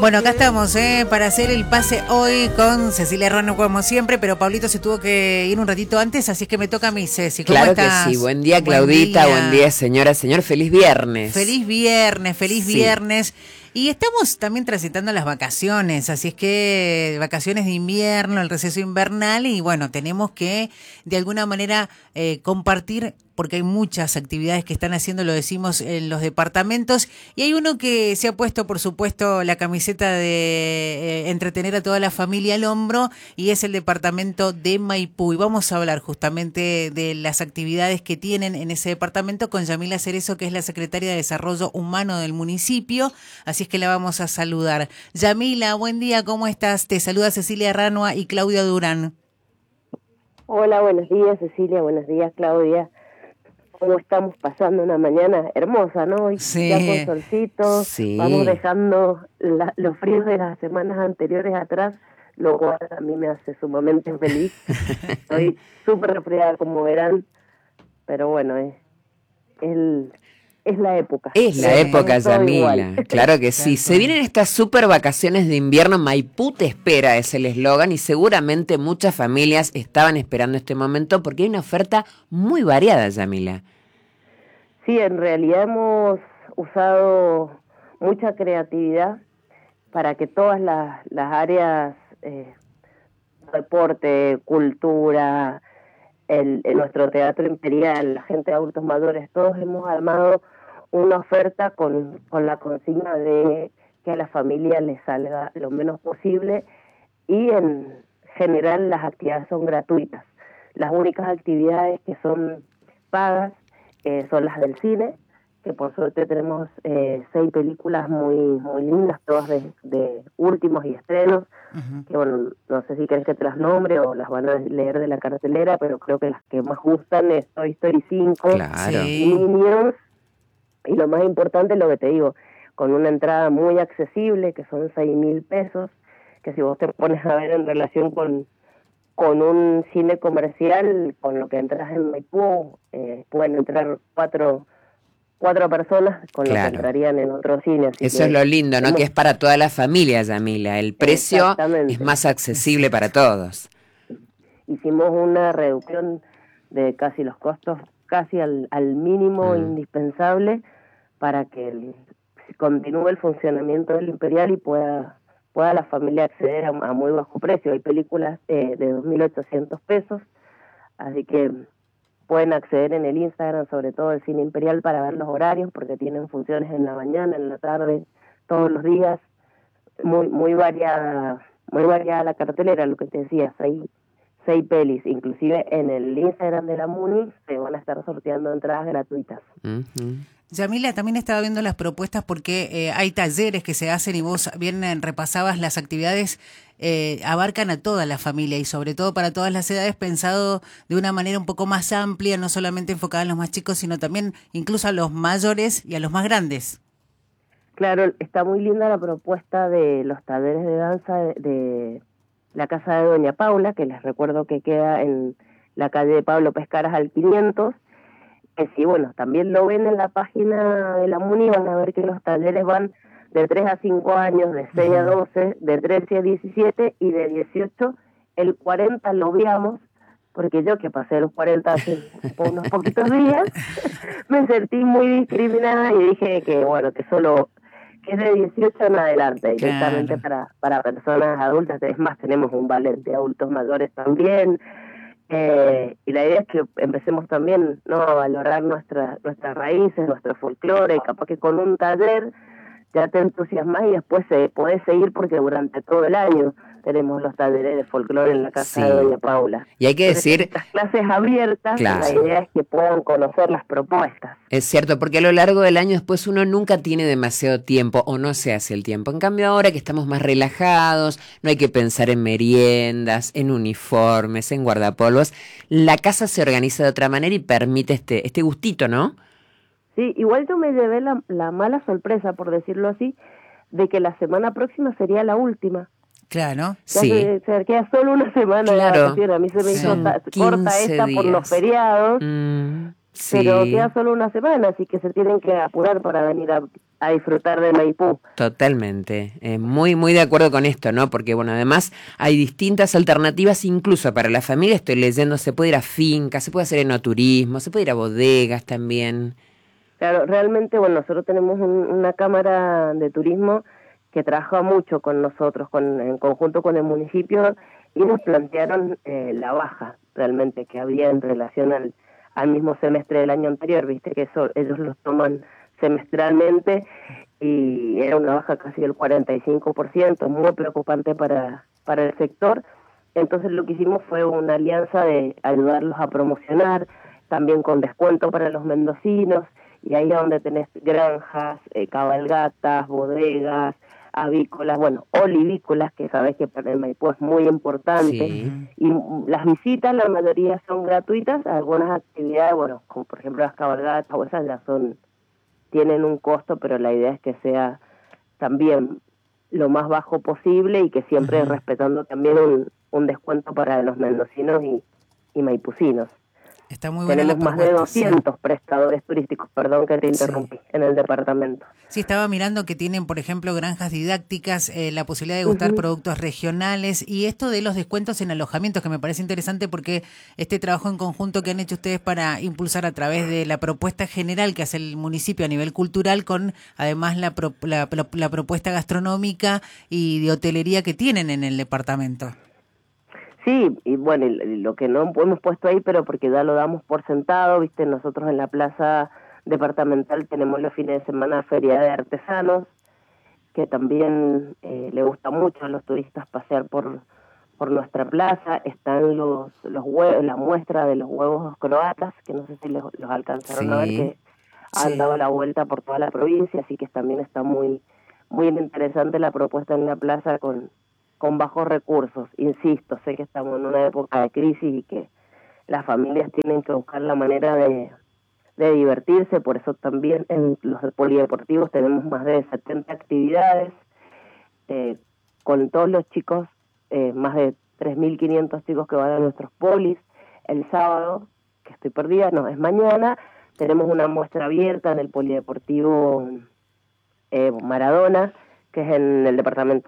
Bueno, acá estamos para hacer el pase hoy con Cecilia Rano como siempre, pero Pablito se tuvo que ir un ratito antes, así es que me toca a mí, Ceci. ¿Cómo Claro estás? que sí. Buen día, Claudita. Buen día, señora, señor. Feliz viernes. Feliz viernes, feliz viernes. Y estamos también transitando las vacaciones, así es que vacaciones de invierno, el receso invernal, y bueno, tenemos que de alguna manera compartir, porque hay muchas actividades que están haciendo, lo decimos, en los departamentos, y hay uno que se ha puesto, por supuesto, la camiseta de entretener a toda la familia al hombro, y es el departamento de Maipú, y vamos a hablar justamente de las actividades que tienen en ese departamento con Yamila Cerezo, que es la secretaria de Desarrollo Humano del municipio, así es que la vamos a saludar. Yamila, buen día, ¿cómo estás? Te saluda Cecilia Ranua y Claudia Durán. Hola, buenos días Cecilia, buenos días Claudia. ¿Cómo estamos pasando una mañana hermosa, no? Hoy Sí. ya con solcito, Sí. vamos dejando los fríos de las semanas anteriores atrás, lo cual a mí me hace sumamente feliz. Estoy súper resfriada, como verán, pero bueno, es la época. Es la época, Todo Yamila. igual. Claro que sí. Se vienen estas super vacaciones de invierno. Maipú te espera, es el eslogan, y seguramente muchas familias estaban esperando este momento porque hay una oferta muy variada, Yamila. Sí, en realidad hemos usado mucha creatividad para que todas las áreas, deporte, cultura, nuestro teatro imperial, la gente de adultos mayores, todos hemos armado una oferta con la consigna de que a la familia les salga lo menos posible, y en general las actividades son gratuitas. Las únicas actividades que son pagas son las del cine, que por suerte tenemos 6 películas muy muy lindas, todas de últimos y estrenos, que bueno, no sé si querés que te las nombre o las van a leer de la cartelera, pero creo que las que más gustan es Toy Story 5, Claro. y Minions, y lo más importante es lo que te digo, con una entrada muy accesible, que son 6.000 pesos, que si vos te pones a ver en relación con un cine comercial, con lo que entras en Maipú, pueden entrar cuatro personas con lo que Claro. entrarían en otro cine. Así Eso que es lo lindo, ¿no? Que es para toda la familia, Yamila. El precio Exactamente. es más accesible para todos. Hicimos una reducción de casi los costos, casi al mínimo indispensable, para que continúe el funcionamiento del Imperial y pueda la familia acceder a muy bajo precio. Hay películas de 2.800 pesos, así que pueden acceder en el Instagram, sobre todo el Cine Imperial, para ver los horarios, porque tienen funciones en la mañana, en la tarde, todos los días. Muy variada la cartelera, lo que te decía, 6 pelis, inclusive en el Instagram de la MUNI se van a estar sorteando entradas gratuitas. Yamila, también estaba viendo las propuestas porque hay talleres que se hacen y vos bien repasabas las actividades, abarcan a toda la familia y sobre todo para todas las edades, pensado de una manera un poco más amplia, no solamente enfocada en los más chicos, sino también incluso a los mayores y a los más grandes. Claro, está muy linda la propuesta de los talleres de danza de la casa de Doña Paula, que les recuerdo que queda en la calle de Pablo Pescaras al 500, que sí, bueno, también lo ven en la página de la MUNI, van a ver que los talleres van de 3 a 5 años, de 6 a 12, de 13 a 17 y de 18, el 40 lo veamos, porque yo que pasé los 40 hace unos poquitos días, me sentí muy discriminada y dije que bueno, que es de 18 en adelante, directamente para personas adultas. Es más, tenemos un ballet de adultos mayores también, y la idea es que empecemos también, ¿no?, a valorar nuestras raíces, nuestro folclore, y capaz que con un taller ya te entusiasmas y después podés seguir, porque durante todo el año tenemos los talleres de folclore en la casa de Doña Paula. Y hay que decir, estas clases abiertas, la idea es que puedan conocer las propuestas. Es cierto, porque a lo largo del año después uno nunca tiene demasiado tiempo o no se hace el tiempo. En cambio ahora que estamos más relajados, no hay que pensar en meriendas, en uniformes, en guardapolvos, la casa se organiza de otra manera y permite este gustito, ¿no? Sí, igual yo me llevé la mala sorpresa, por decirlo así, de que la semana próxima sería la última. Claro. Ya se queda solo una semana de vacaciones. A mí se me hizo corta esta días por los feriados, sí. pero queda solo una semana, así que se tienen que apurar para venir a a disfrutar de Maipú. Totalmente, muy muy de acuerdo con esto, ¿no? Porque bueno, además hay distintas alternativas incluso para la familia. Estoy leyendo, se puede ir a fincas, se puede hacer enoturismo, se puede ir a bodegas también. Claro, realmente, bueno, nosotros tenemos una cámara de turismo que trabaja mucho con nosotros, en conjunto con el municipio, y nos plantearon la baja realmente que había en relación al mismo semestre del año anterior, viste que eso ellos los toman semestralmente y era una baja casi del 45%, muy preocupante para el sector. Entonces lo que hicimos fue una alianza de ayudarlos a promocionar, también con descuento para los mendocinos, y ahí es donde tenés granjas, cabalgatas, bodegas, avícolas, bueno, olivícolas, que sabés que para el Maipú es muy importante, Sí. y las visitas, la mayoría son gratuitas, algunas actividades, bueno, como por ejemplo las cabalgatas o esas ya tienen un costo, pero la idea es que sea también lo más bajo posible y que siempre respetando también un descuento para los mendocinos y maipucinos. Está muy buena Tenemos la más de propuesta, 200 prestadores turísticos, perdón que te interrumpí, en el departamento. Sí, estaba mirando que tienen, por ejemplo, granjas didácticas, la posibilidad de gustar productos regionales y esto de los descuentos en alojamientos, que me parece interesante porque este trabajo en conjunto que han hecho ustedes para impulsar a través de la propuesta general que hace el municipio a nivel cultural, con además la propuesta gastronómica y de hotelería que tienen en el departamento. Sí, y bueno, lo que no hemos puesto ahí, pero porque ya lo damos por sentado, viste, nosotros en la plaza departamental tenemos los fines de semana feria de artesanos, que también le gusta mucho a los turistas pasear por nuestra plaza. Están los huevos, la muestra de los huevos croatas, que no sé si los alcanzaron a ver, que han dado la vuelta por toda la provincia, así que también está muy, muy interesante la propuesta en la plaza con bajos recursos. Insisto, sé que estamos en una época de crisis y que las familias tienen que buscar la manera de divertirse, por eso también en los polideportivos tenemos más de 70 actividades, con todos los chicos, más de 3.500 chicos que van a nuestros polis. El sábado, que estoy perdida, no, es mañana, tenemos una muestra abierta en el polideportivo Maradona, que es en el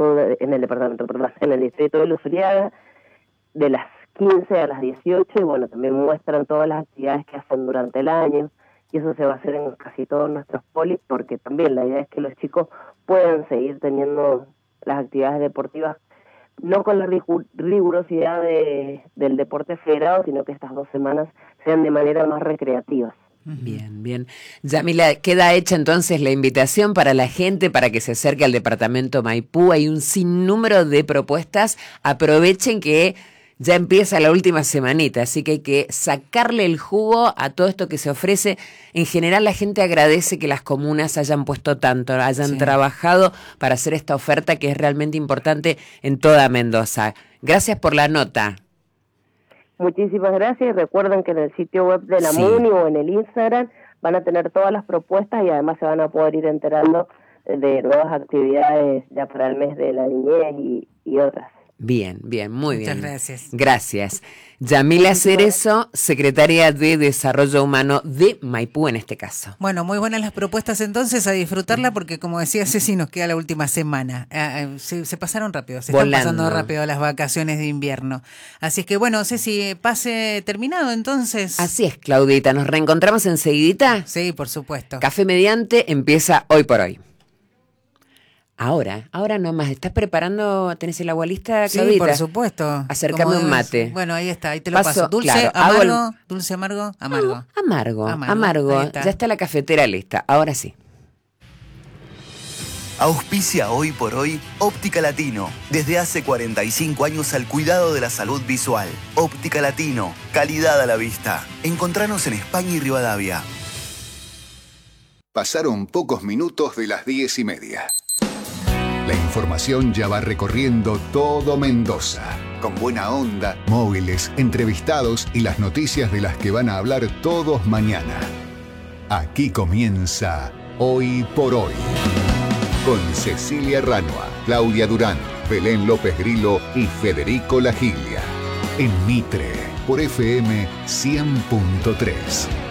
distrito de Luzuriaga, de las 15 a las 18, y bueno, también muestran todas las actividades que hacen durante el año, y eso se va a hacer en casi todos nuestros polis, porque también la idea es que los chicos puedan seguir teniendo las actividades deportivas, no con la rigurosidad del deporte federado, sino que estas 2 semanas sean de manera más recreativas. Bien, bien. Yamila, queda hecha entonces la invitación para la gente para que se acerque al departamento Maipú. Hay un sinnúmero de propuestas. Aprovechen que ya empieza la última semanita, así que hay que sacarle el jugo a todo esto que se ofrece. En general la gente agradece que las comunas hayan puesto tanto, hayan trabajado para hacer esta oferta que es realmente importante en toda Mendoza. Gracias por la nota. Muchísimas gracias, y recuerden que en el sitio web de la MUNI o en el Instagram van a tener todas las propuestas y además se van a poder ir enterando de nuevas actividades ya para el mes de la niñez y otras. Bien, bien, muy bien. Muchas gracias. Gracias. Yamila Cerezo, secretaria de Desarrollo Humano de Maipú en este caso. Bueno, muy buenas las propuestas entonces, a disfrutarla porque como decía Ceci, nos queda la última semana. Se pasaron rápido, se están pasando rápido las vacaciones de invierno. Así es que bueno, Ceci, pase terminado entonces. Así es, Claudita, ¿nos reencontramos enseguidita? Sí, por supuesto. Café Mediante empieza hoy por hoy. Ahora nomás, ¿estás preparando? ¿Tenés el agua lista, Claudita? Sí, por supuesto. Acércame un mate. Bueno, ahí está, ahí te lo paso. Dulce, claro, amargo, dulce, amargo, amargo. No, amargo. Ya está la cafetera lista, ahora sí. Auspicia hoy por hoy Óptica Latino. Desde hace 45 años al cuidado de la salud visual. Óptica Latino, calidad a la vista. Encontranos en España y Rivadavia. Pasaron pocos minutos de las 10:30. La información ya va recorriendo todo Mendoza. Con buena onda, móviles, entrevistados y las noticias de las que van a hablar todos mañana. Aquí comienza Hoy por Hoy. Con Cecilia Ranua, Claudia Durán, Belén López Grillo y Federico Lagilia. En Mitre, por FM 100.3.